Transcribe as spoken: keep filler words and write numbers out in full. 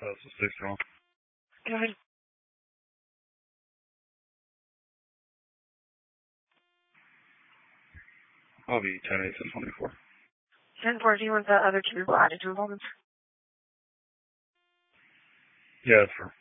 Uh, so stay strong. Go ahead. I'll be ten eight to twenty-four. ten four, do you want the other two people added to involvement? Yeah, that's fair.